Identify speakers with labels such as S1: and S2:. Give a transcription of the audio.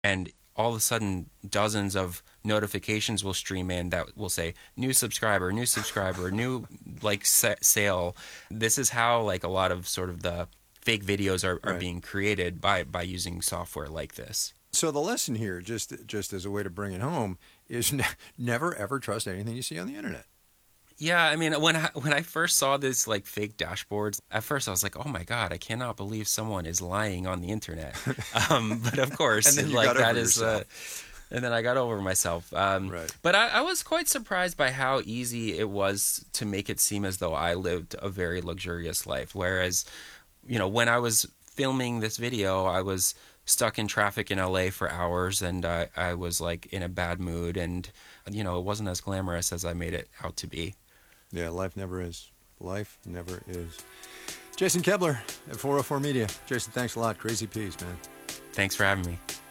S1: and all of a sudden dozens of notifications will stream in that will say new subscriber, new like sale. This is how like a lot of sort of the fake videos are
S2: Right.
S1: being created by using software like this.
S2: So the lesson here, just as a way to bring it home, is never ever trust anything you see on the internet.
S1: Yeah, I mean, when I first saw this like fake dashboards, at first I was like, "Oh my God, I cannot believe someone is lying on the internet." But of course,
S2: And then you
S1: like
S2: got
S1: that
S2: over
S1: is,
S2: yourself.
S1: and then I got over myself.
S2: Right.
S1: But I was quite surprised by how easy it was to make it seem as though I lived a very luxurious life. Whereas, when I was filming this video, I was stuck in traffic in LA for hours, and I was like in a bad mood, and it wasn't as glamorous as I made it out to be.
S2: Yeah, life never is. Life never is. Jason Kebler at 404 Media. Jason, thanks a lot. Crazy piece, man.
S1: Thanks for having me.